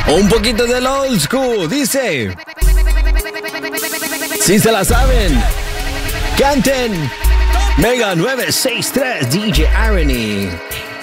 Un poquito del old school, dice. Si se la saben, canten. Mega 963 DJ Irony.